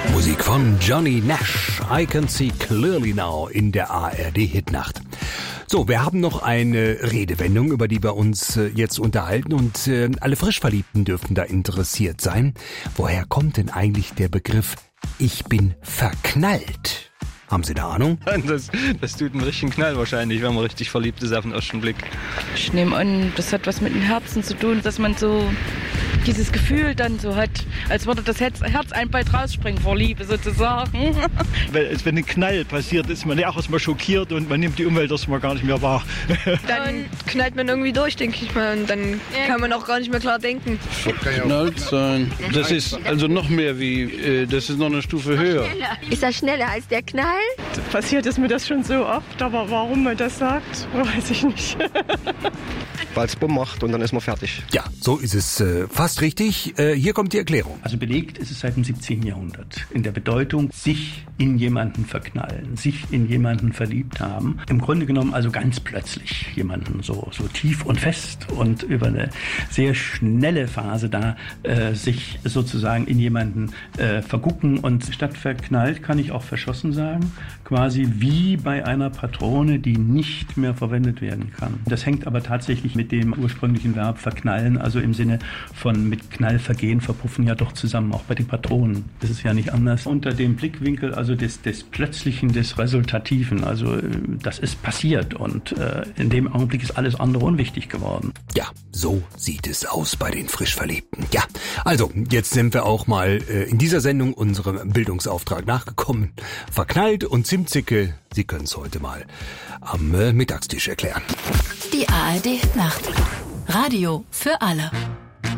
Musik von Johnny Nash, I Can See Clearly Now in der ARD-Hitnacht. So, wir haben noch eine Redewendung, über die wir uns jetzt unterhalten und alle Frischverliebten dürften da interessiert sein. Woher kommt denn eigentlich der Begriff "Ich bin verknallt"? Haben Sie eine Ahnung? Das tut einen richtigen Knall wahrscheinlich, wenn man richtig verliebt ist auf den ersten Blick. Ich nehme an, das hat was mit dem Herzen zu tun, dass man so dieses Gefühl dann so hat, als würde das Herz ein bald rausspringen vor Liebe sozusagen. Wenn ein Knall passiert, ist man ja auch erstmal schockiert und man nimmt die Umwelt erstmal gar nicht mehr wahr. Dann knallt man irgendwie durch, denke ich mal, und dann kann man auch gar nicht mehr klar denken. Verknallt sein. Das ist also noch mehr wie, das ist noch eine Stufe höher. Ist er schneller als der Knall? Passiert ist mir das schon so oft, aber warum man das sagt, weiß ich nicht. Weil es Bumm macht und dann ist man fertig. Ja, so ist es fast richtig. Hier kommt die Erklärung. Also belegt ist es seit dem 17. Jahrhundert. In der Bedeutung, sich in jemanden verknallen, sich in jemanden verliebt haben. Im Grunde genommen also ganz plötzlich jemanden so tief und fest und über eine sehr schnelle Phase da sich sozusagen in jemanden vergucken. Und statt verknallt kann ich auch verschossen sagen. Quasi wie bei einer Patrone, die nicht mehr verwendet werden kann. Das hängt aber tatsächlich mit dem ursprünglichen Verb verknallen, also im Sinne von mit Knall vergehen, verpuffen ja doch zusammen. Auch bei den Patronen ist es ja nicht anders. Unter dem Blickwinkel also des Plötzlichen, des Resultativen. Also das ist passiert und in dem Augenblick ist alles andere unwichtig geworden. Ja, so sieht es aus bei den Frischverliebten. Ja, also jetzt sind wir auch mal in dieser Sendung unserem Bildungsauftrag nachgekommen. Verknallt und Zimtzicke, Sie können es heute mal am Mittagstisch erklären. Die ARD Nacht. Radio für alle.